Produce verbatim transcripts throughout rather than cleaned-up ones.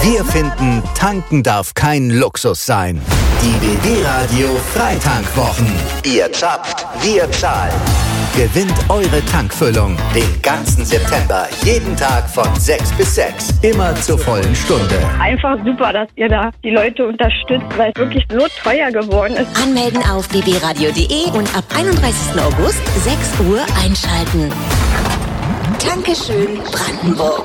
Wir finden, tanken darf kein Luxus sein. Die B B-Radio Freitankwwochen. Ihr zapft, wir zahlen. Gewinnt eure Tankfüllung den ganzen September, jeden Tag von sechs bis sechs, immer zur vollen Stunde. Einfach super, dass ihr da die Leute unterstützt, weil es wirklich so teuer geworden ist. Anmelden auf b b radio punkt d e und ab einunddreißigsten August sechs Uhr einschalten. Dankeschön, Brandenburg.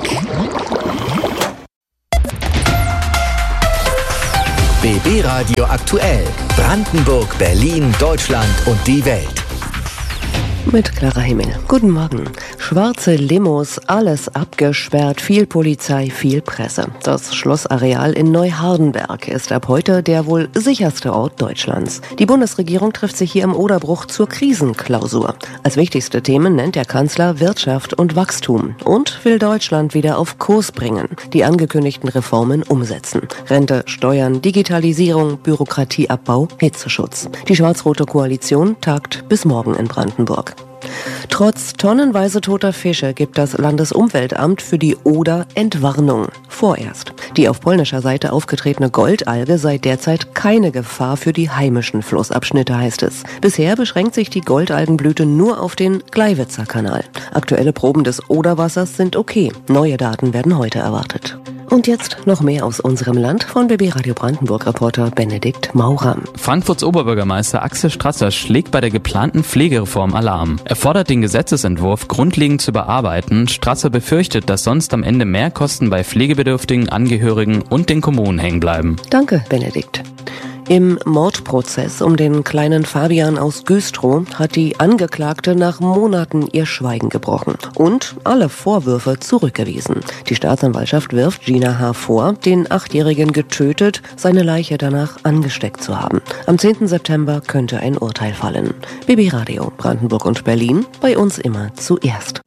B B-Radio aktuell. Brandenburg, Berlin, Deutschland und die Welt. Mit Clara Hemming. Guten Morgen. Schwarze Limos, alles abgesperrt, viel Polizei, viel Presse. Das Schlossareal in Neuhardenberg ist ab heute der wohl sicherste Ort Deutschlands. Die Bundesregierung trifft sich hier im Oderbruch zur Krisenklausur. Als wichtigste Themen nennt der Kanzler Wirtschaft und Wachstum und will Deutschland wieder auf Kurs bringen, die angekündigten Reformen umsetzen. Rente, Steuern, Digitalisierung, Bürokratieabbau, Hitzeschutz. Die schwarz-rote Koalition tagt bis morgen in Brandenburg. Trotz tonnenweise toter Fische gibt das Landesumweltamt für die Oder Entwarnung. Vorerst. Die auf polnischer Seite aufgetretene Goldalge sei derzeit keine Gefahr für die heimischen Flussabschnitte, heißt es. Bisher beschränkt sich die Goldalgenblüte nur auf den Gleiwitzer Kanal. Aktuelle Proben des Oderwassers sind okay. Neue Daten werden heute erwartet. Und jetzt noch mehr aus unserem Land von B B Radio Brandenburg-Reporter Benedikt Maurer. Frankfurts Oberbürgermeister Axel Strasser schlägt bei der geplanten Pflegereform Alarm. Er fordert den Gesetzesentwurf grundlegend zu überarbeiten. Strasser befürchtet, dass sonst am Ende mehr Kosten bei pflegebedürftigen Angehörigen und den Kommunen hängen bleiben. Danke, Benedikt. Im Mordprozess um den kleinen Fabian aus Güstrow hat die Angeklagte nach Monaten ihr Schweigen gebrochen und alle Vorwürfe zurückgewiesen. Die Staatsanwaltschaft wirft Gina H. vor, den Achtjährigen getötet, seine Leiche danach angesteckt zu haben. Am zehnten September könnte ein Urteil fallen. B B Radio Brandenburg und Berlin, bei uns immer zuerst.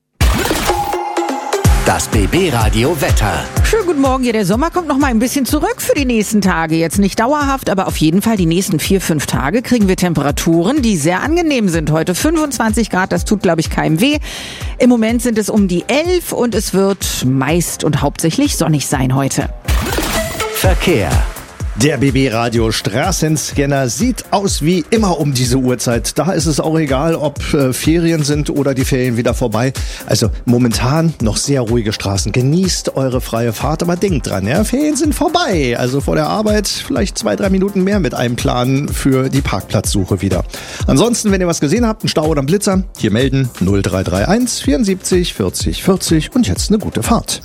Das B B-Radio Wetter. Schönen guten Morgen. Ja, der Sommer kommt noch mal ein bisschen zurück für die nächsten Tage. Jetzt nicht dauerhaft, aber auf jeden Fall die nächsten vier, fünf Tage kriegen wir Temperaturen, die sehr angenehm sind. Heute fünfundzwanzig Grad, das tut, glaube ich, keinem weh. Im Moment sind es um die elf und es wird meist und hauptsächlich sonnig sein heute. Verkehr. Der B B-Radio Straßenscanner sieht aus wie immer um diese Uhrzeit. Da ist es auch egal, ob äh, Ferien sind oder die Ferien wieder vorbei. Also momentan noch sehr ruhige Straßen. Genießt eure freie Fahrt, aber denkt dran, ja, Ferien sind vorbei. Also vor der Arbeit vielleicht zwei, drei Minuten mehr mit einem Plan für die Parkplatzsuche wieder. Ansonsten, wenn ihr was gesehen habt, einen Stau oder einen Blitzer, hier melden null drei drei eins vierundsiebzig vierzig vierzig und jetzt eine gute Fahrt.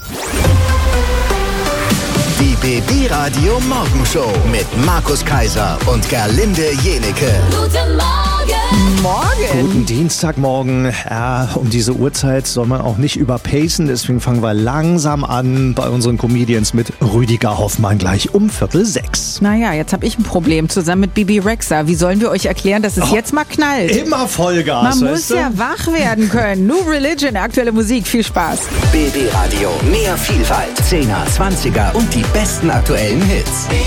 Die B B-Radio Morgenshow mit Markus Kaiser und Gerlinde Jenecke. Guten Morgen! Morgen! Guten Dienstagmorgen. Ja, um diese Uhrzeit soll man auch nicht überpacen, deswegen fangen wir langsam an bei unseren Comedians mit Rüdiger Hoffmann gleich um Viertel sechs. Naja, jetzt habe ich ein Problem zusammen mit Bibi Rexha. Wie sollen wir euch erklären, dass es Oh, jetzt mal knallt? Immer Vollgas, Man muss weißt du? ja wach werden können. New Religion, aktuelle Musik. Viel Spaß. B B-Radio, mehr Vielfalt, Zehner, Zwanziger und die besten aktuellen Hits.